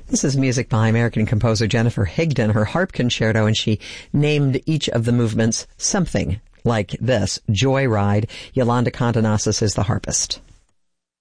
This is music by American composer Jennifer Higdon, her harp concerto, and she named each of the movements something like this. Joyride. Yolanda Condonasis is the harpist.